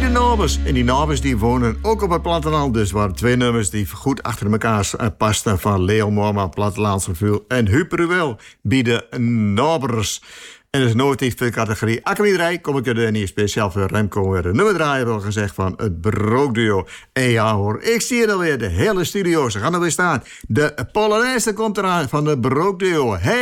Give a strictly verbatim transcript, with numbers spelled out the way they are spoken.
de nabers. En die nabers die wonen ook op het platteland. Dus waren twee nummers die goed achter elkaar uh, pasten. Van Leo Moorman, Plattelandse Vuur. En Huub Ruel, bij de nabers. En dat is nooit iets voor de categorie Akkermiederij. Kom ik er niet speciaal voor Remco weer een nummer draaien. Wel gezegd van het Brookduo. En ja hoor, ik zie er alweer de hele studio. Ze gaan er weer staan. De Polonaise komt eraan van de Brookduo. Hey!